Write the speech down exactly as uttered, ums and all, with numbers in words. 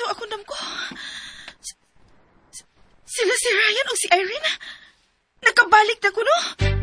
ang akong damko. S- Sila si Ryan o si Irene. Nakabalik na ko, no?